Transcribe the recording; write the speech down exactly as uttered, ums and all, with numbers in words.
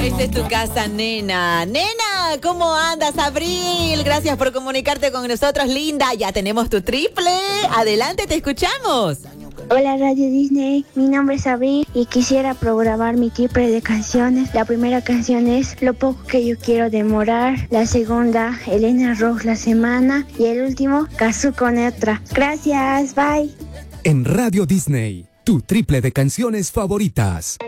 Esta es tu casa, nena. Nena, ¿cómo andas, Abril? Gracias por comunicarte con nosotros, linda. Ya tenemos tu triple. Adelante, te escuchamos. Hola Radio Disney, mi nombre es Abril y quisiera programar mi triple de canciones. La primera canción es Lo poco que yo quiero demorar, la segunda Elena Ross La Semana y el último Kazuko Netra. Gracias, bye. En Radio Disney, tu triple de canciones favoritas.